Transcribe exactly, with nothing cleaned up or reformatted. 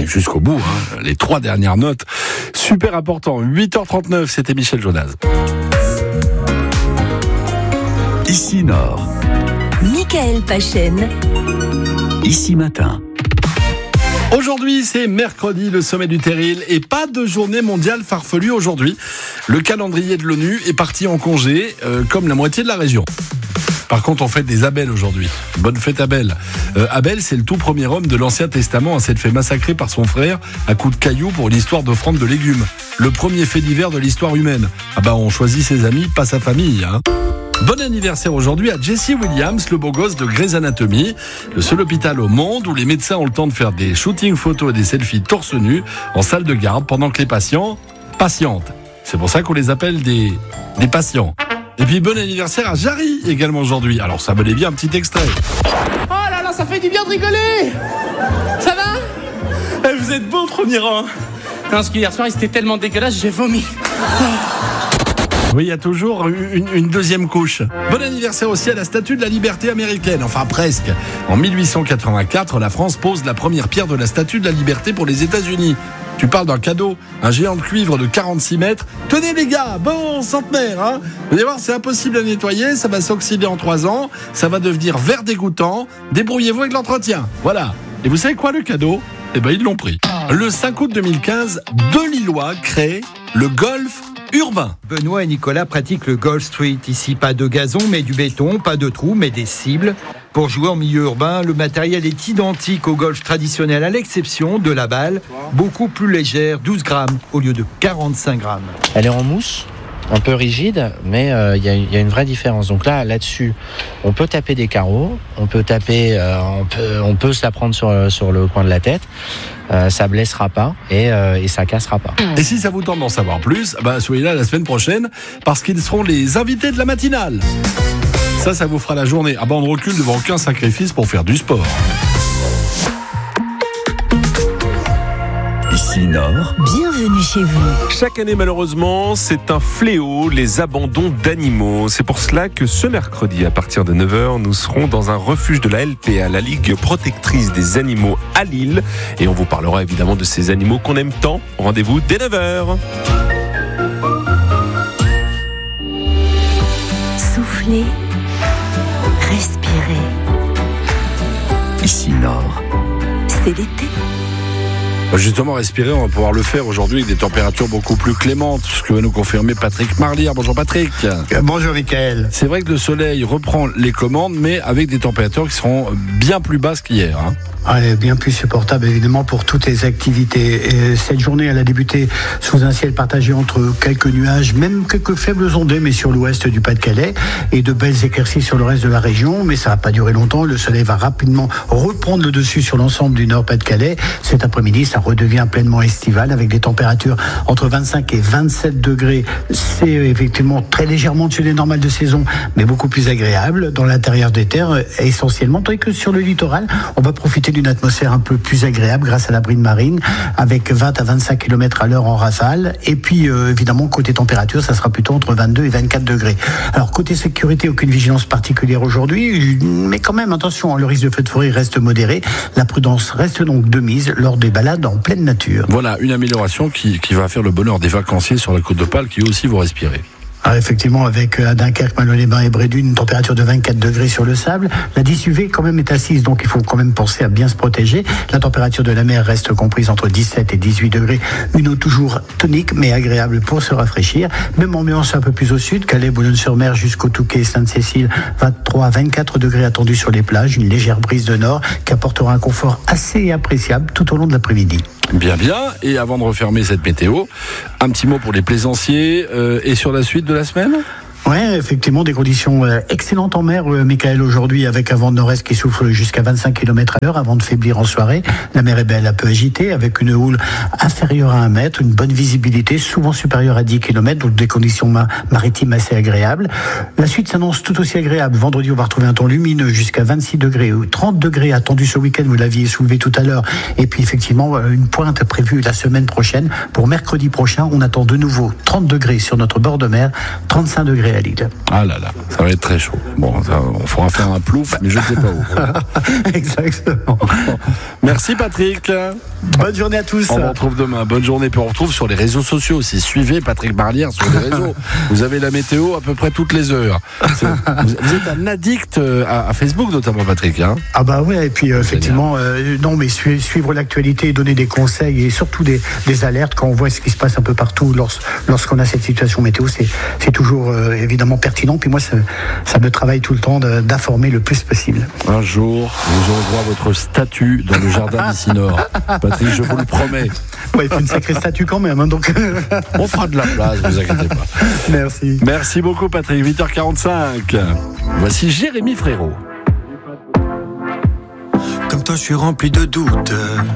jusqu'au bout, hein. Les trois dernières notes, super important. huit heures trente-neuf, c'était Michel Jonas. Ici Nord. Michael Pachen. Ici Matin. Aujourd'hui, c'est mercredi, le sommet du Terril, et pas de journée mondiale farfelue aujourd'hui. Le calendrier de l'ONU est parti en congé, euh, comme la moitié de la région. Par contre, on fête des Abel aujourd'hui. Bonne fête Abel. Euh, Abel, c'est le tout premier homme de l'Ancien Testament à s'être fait massacrer par son frère à coups de cailloux pour une histoire d'offrande de légumes. Le premier fait divers de l'histoire humaine. Ah bah, on choisit ses amis, pas sa famille, hein. Bon anniversaire aujourd'hui à Jesse Williams, le beau gosse de Grey's Anatomy, le seul hôpital au monde où les médecins ont le temps de faire des shootings photos et des selfies torse nu en salle de garde pendant que les patients patientent. C'est pour ça qu'on les appelle des, des patients. Et puis bon anniversaire à Jarry également aujourd'hui. Alors ça valait bien un petit extrait. Oh là là, ça fait du bien de rigoler. Ça va? Vous êtes beau, premier rang. Non, parce qu'hier soir, c'était tellement dégueulasse, j'ai vomi. Oui, il y a toujours une, une deuxième couche. Bon anniversaire aussi à la Statue de la Liberté américaine, enfin presque. En mille huit cent quatre-vingt-quatre, la France pose la première pierre de la Statue de la Liberté pour les États-Unis. Tu parles d'un cadeau, un géant de cuivre de quarante-six mètres. Tenez les gars, bon centenaire, hein. Vous allez voir, c'est impossible à nettoyer, ça va s'oxyder en trois ans, ça va devenir vert dégoûtant. Débrouillez-vous avec l'entretien. Voilà. Et vous savez quoi, le cadeau? Eh ben, ils l'ont pris. Le cinq août deux mille quinze, deux Lillois créent le golf urbain. Benoît et Nicolas pratiquent le Golf Street. Ici, pas de gazon, mais du béton, pas de trous, mais des cibles. Pour jouer en milieu urbain, le matériel est identique au golf traditionnel, à l'exception de la balle, beaucoup plus légère, douze grammes au lieu de quarante-cinq grammes. Elle est en mousse, un peu rigide, mais il euh, y, y a une vraie différence. Donc là, là-dessus, on peut taper des carreaux, on peut taper, euh, on peut, on peut se la prendre sur, sur le coin de la tête. Euh, ça blessera pas et, euh, et ça cassera pas. Et si ça vous tente d'en savoir plus, bah soyez là la semaine prochaine parce qu'ils seront les invités de la matinale. Ça, ça vous fera la journée. Ah bah on ne recule devant aucun sacrifice pour faire du sport. Ici Nord. Bienvenue chez vous. Chaque année, malheureusement, c'est un fléau, les abandons d'animaux. C'est pour cela que ce mercredi, à partir de neuf heures, nous serons dans un refuge de la L P A, la Ligue protectrice des animaux à Lille. Et on vous parlera évidemment de ces animaux qu'on aime tant. Rendez-vous dès neuf heures. Soufflez, respirez. Ici Nord. C'est l'été. Justement, respirer, on va pouvoir le faire aujourd'hui avec des températures beaucoup plus clémentes, ce que va nous confirmer Patrick Marlière. Bonjour Patrick. Bonjour Michael. C'est vrai que le soleil reprend les commandes, mais avec des températures qui seront bien plus basses qu'hier, hein. Ouais, bien plus supportable évidemment pour toutes les activités. Et cette journée, elle a débuté sous un ciel partagé entre quelques nuages, même quelques faibles ondées, mais sur l'ouest du Pas-de-Calais, et de belles éclaircies sur le reste de la région. Mais ça va pas durer longtemps. Le soleil va rapidement reprendre le dessus sur l'ensemble du Nord Pas-de-Calais. Cet après-midi, ça redevient pleinement estival avec des températures entre vingt-cinq et vingt-sept degrés. C'est effectivement très légèrement au-dessus des normales de saison, mais beaucoup plus agréable dans l'intérieur des terres, essentiellement. Tandis que sur le littoral, on va profiter d'une atmosphère un peu plus agréable grâce à la brine marine avec vingt à vingt-cinq kilomètres à l'heure en rafale. Et puis euh, évidemment côté température, ça sera plutôt entre vingt-deux et vingt-quatre degrés. Alors côté sécurité, aucune vigilance particulière aujourd'hui, mais quand même attention, le risque de feu de forêt reste modéré. La prudence reste donc de mise lors des balades en pleine nature. Voilà une amélioration qui, qui va faire le bonheur des vacanciers sur la côte d'Opale qui aussi vont respirer. Alors effectivement, avec à Dunkerque, Malo-les-Bains et Brédune, une température de vingt-quatre degrés sur le sable. La dix U V quand même est assise, donc il faut quand même penser à bien se protéger. La température de la mer reste comprise entre dix-sept et dix-huit degrés. Une eau toujours tonique, mais agréable pour se rafraîchir. Même ambiance un peu plus au sud, Calais, Boulogne-sur-Mer jusqu'au Touquet, Sainte-Cécile, vingt-trois à vingt-quatre degrés attendus sur les plages. Une légère brise de nord qui apportera un confort assez appréciable tout au long de l'après-midi. Bien, bien. Et avant de refermer cette météo, un petit mot pour les plaisanciers euh, et sur la suite de la semaine. Oui, effectivement, des conditions euh, excellentes en mer, euh, Michael, aujourd'hui, avec un vent de nord-est qui souffle jusqu'à vingt-cinq kilomètres à l'heure avant de faiblir en soirée. La mer est belle, un peu agitée, avec une houle inférieure à un mètre, une bonne visibilité, souvent supérieure à dix kilomètres, donc des conditions ma- maritimes assez agréables. La suite s'annonce tout aussi agréable. Vendredi, on va retrouver un temps lumineux jusqu'à vingt-six degrés, ou trente degrés attendus ce week-end, vous l'aviez soulevé tout à l'heure. Et puis, effectivement, une pointe prévue la semaine prochaine. Pour mercredi prochain, on attend de nouveau trente degrés sur notre bord de mer, trente-cinq degrés la Lille. Ah là là, ça va être très chaud. Bon, ça, on fera faire un plouf, mais je ne sais pas où. Exactement. Merci Patrick. Bonne journée à tous. On vous retrouve demain. Bonne journée. Puis on retrouve sur les réseaux sociaux aussi. Suivez Patrick Barlière sur les réseaux. Vous avez la météo à peu près toutes les heures. C'est, vous, vous êtes un addict à, à Facebook notamment, Patrick. Hein ah bah ouais. Et puis euh, effectivement, euh, non mais su- suivre l'actualité, donner des conseils et surtout des, des alertes quand on voit ce qui se passe un peu partout lors, lorsqu'on a cette situation météo, c'est, c'est toujours euh, évidemment pertinent. Puis moi, ça, ça me travaille tout le temps de, d'informer le plus possible. Un jour, vous aurez droit à votre statue dans le jardin d'ici Nord. Patrick, je vous le promets. Ouais, il faut une sacrée statue quand même. Hein, donc... On fera de la place, vous inquiétez pas. Merci. Merci beaucoup, Patrick. huit heures quarante-cinq. Voici Jérémy Frérot. Comme toi, je suis rempli de doutes.